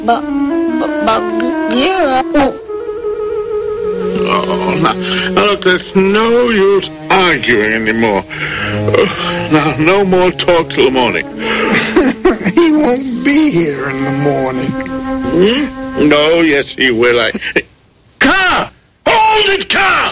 Bagheera. Oh, now, look, there's no use arguing anymore. Now, no more talk till the morning. He won't be here in the morning. No, yes, he will. Car! Hold it, car!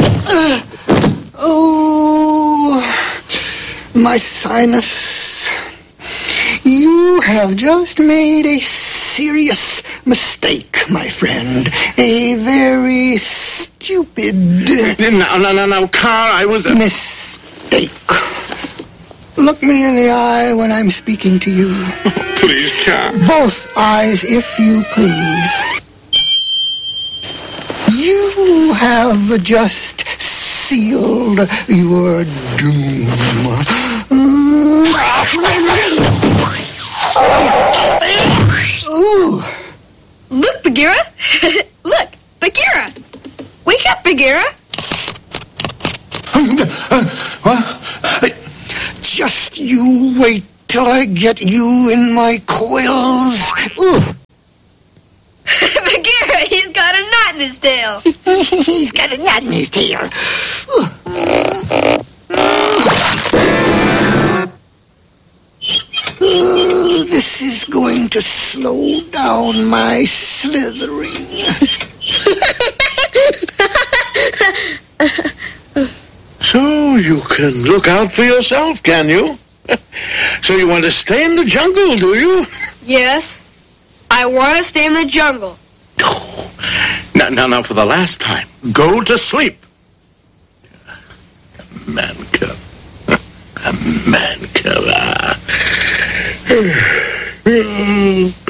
Oh, my sinus. You have just made a serious mistake, my friend. A very stupid... No, car, I was... mistake. Look me in the eye when I'm speaking to you. Oh, please, car. Both eyes, if you please. You have just sealed your doom. Ooh. Look, Bagheera. Look, Bagheera. Wake up, Bagheera. What? Just you wait till I get you in my coils. Ooh. Bagheera, he's got a knot in his tail. He's got a knot in his tail. This is going to slow down my slithering. So you can look out for yourself, can you? So you want to stay in the jungle, do you? Yes, I want to stay in the jungle. Now, for the last time, go to sleep. A man cub. A man cub.